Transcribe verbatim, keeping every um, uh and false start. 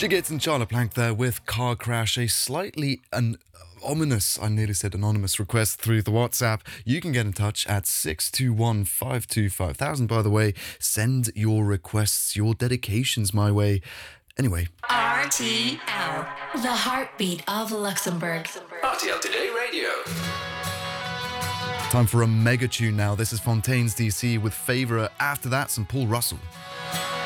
Jiggits and Charlotte Plank there with Car Crash, a slightly an ominous, I nearly said anonymous request through the WhatsApp. You can get in touch at six two one, five two five thousand. By the way, send your requests, your dedications my way. Anyway. R T L, the heartbeat of Luxembourg. R T L Today Radio. Time for a mega tune now. This is Fontaine's D C with Favourite. After that, some Paul Russell.